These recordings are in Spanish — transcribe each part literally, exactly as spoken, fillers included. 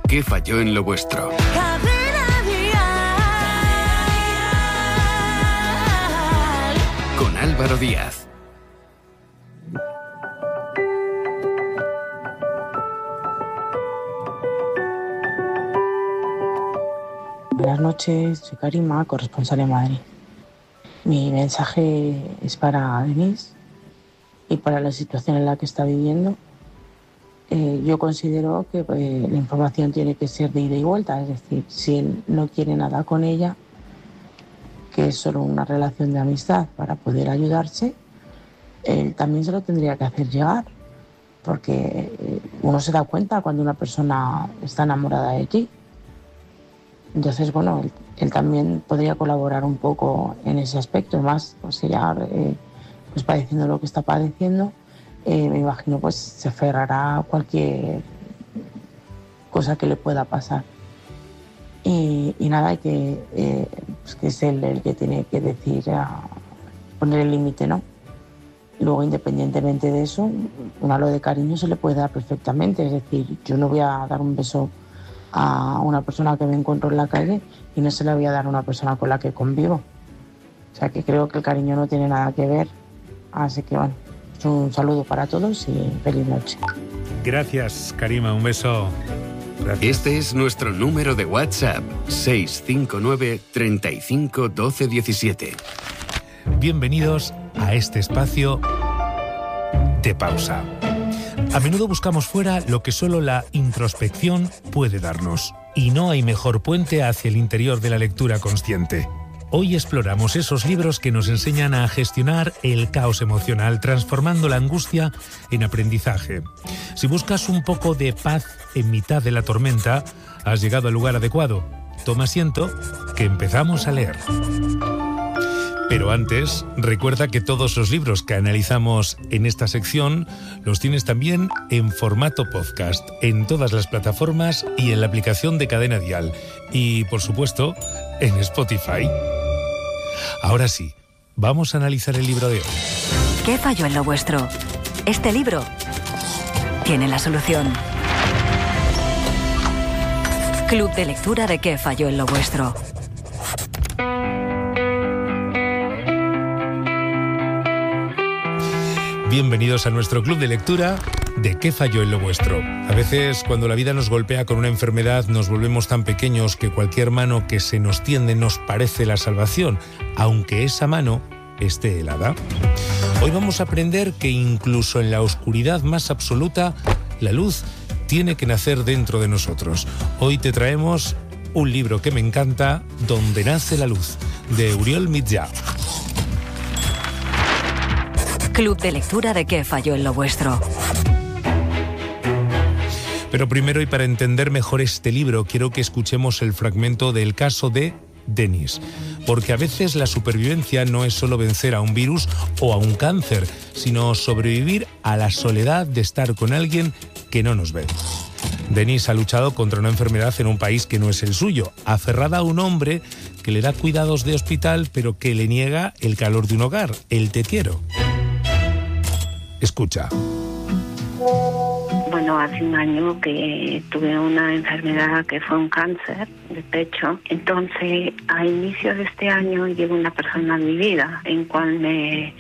¿Qué falló en lo vuestro? Con Álvaro Díaz. Buenas noches, soy Karima, corresponsal en Madrid. Mi mensaje es para Denise y para la situación en la que está viviendo. Eh, yo considero que eh, la información tiene que ser de ida y vuelta, es decir, si él no quiere nada con ella, que es solo una relación de amistad para poder ayudarse, él también se lo tendría que hacer llegar, porque uno se da cuenta cuando una persona está enamorada de ti. Entonces, bueno, él, él también podría colaborar un poco en ese aspecto. Además, pues ella, eh, pues padeciendo lo que está padeciendo, eh, me imagino pues se aferrará a cualquier cosa que le pueda pasar. Y, y nada, hay que, eh, pues que es él el que tiene que decir, a poner el límite, ¿no? Luego, independientemente de eso, un halo de cariño se le puede dar perfectamente. Es decir, yo no voy a dar un beso a una persona que me encuentro en la calle y no se la voy a dar a una persona con la que convivo. O sea que creo que el cariño no tiene nada que ver. Así que bueno, un saludo para todos y feliz noche. Gracias, Karima, un beso. Gracias. Este es nuestro número de WhatsApp, seis cinco nueve, treinta y cinco, doce diecisiete. Bienvenidos a este espacio de pausa. A menudo buscamos fuera lo que solo la introspección puede darnos, y no hay mejor puente hacia el interior de la lectura consciente. Hoy exploramos esos libros que nos enseñan a gestionar el caos emocional, transformando la angustia en aprendizaje. Si buscas un poco de paz en mitad de la tormenta, has llegado al lugar adecuado. Toma asiento, que empezamos a leer. Pero antes, recuerda que todos los libros que analizamos en esta sección los tienes también en formato podcast, en todas las plataformas y en la aplicación de Cadena Dial. Y, por supuesto, en Spotify. Ahora sí, vamos a analizar el libro de hoy. ¿Qué falló en lo vuestro? Este libro tiene la solución. Club de lectura de ¿Qué falló en lo vuestro? Bienvenidos a nuestro club de lectura de ¿Qué falló en lo vuestro? A veces, cuando la vida nos golpea con una enfermedad, nos volvemos tan pequeños que cualquier mano que se nos tiende nos parece la salvación, aunque esa mano esté helada. Hoy vamos a aprender que incluso en la oscuridad más absoluta, la luz tiene que nacer dentro de nosotros. Hoy te traemos un libro que me encanta, Donde nace la luz, de Uriol Mitjà. Club de lectura de ¿Qué falló en lo vuestro? Pero primero, y para entender mejor este libro, quiero que escuchemos el fragmento del caso de Denise. Porque a veces la supervivencia no es solo vencer a un virus o a un cáncer, sino sobrevivir a la soledad de estar con alguien que no nos ve. Denise ha luchado contra una enfermedad en un país que no es el suyo, aferrada a un hombre que le da cuidados de hospital, pero que le niega el calor de un hogar, el te quiero. Escucha. Bueno, hace un año que tuve una enfermedad que fue un cáncer de pecho. Entonces, a inicio de este año llegó una persona en mi vida en cual me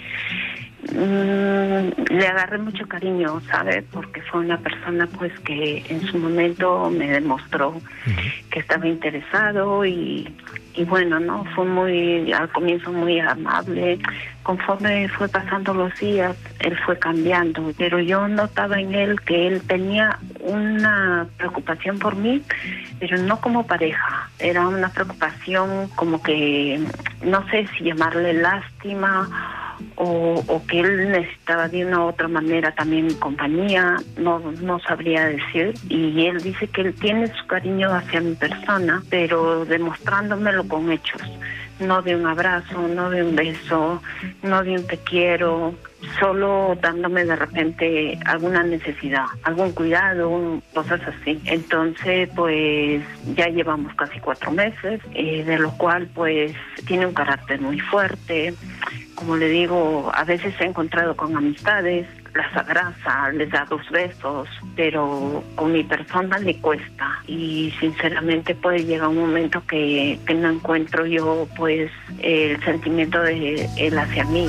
mmm, le agarré mucho cariño, ¿sabes? Porque fue una persona pues que en su momento me demostró uh-huh. que estaba interesado y, y bueno, ¿no? Fue muy, al comienzo muy amable. Conforme fue pasando los días, él fue cambiando, pero yo notaba en él que él tenía una preocupación por mí, pero no como pareja. Era una preocupación como que, no sé si llamarle lástima o, o que él necesitaba de una u otra manera también compañía, no, no sabría decir. Y él dice que él tiene su cariño hacia mi persona, pero demostrándomelo con hechos. No de un abrazo, no de un beso, no de un te quiero, solo dándome de repente alguna necesidad, algún cuidado, cosas así. Entonces, pues ya llevamos casi cuatro meses, eh, de lo cual pues tiene un carácter muy fuerte. Como le digo, a veces he encontrado con amistades las abraza, les da dos besos, pero con mi persona le cuesta. Y sinceramente puede llegar un momento que, que no encuentro yo pues el sentimiento de él hacia mí.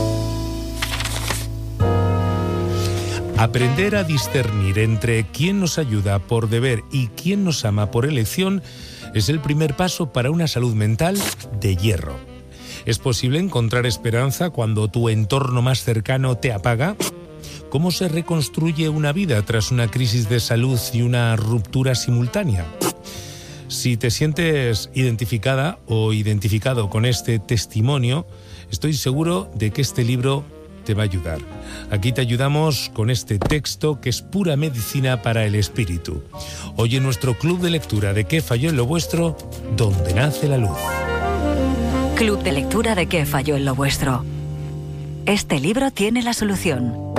Aprender a discernir entre quién nos ayuda por deber y quién nos ama por elección es el primer paso para una salud mental de hierro. ¿Es posible encontrar esperanza cuando tu entorno más cercano te apaga? ¿Cómo se reconstruye una vida tras una crisis de salud y una ruptura simultánea? Si te sientes identificada o identificado con este testimonio, estoy seguro de que este libro te va a ayudar. Aquí te ayudamos con este texto que es pura medicina para el espíritu. Hoy en nuestro club de lectura de ¿Qué falló en lo vuestro? Donde nace la luz. Club de lectura de ¿Qué falló en lo vuestro? Este libro tiene la solución.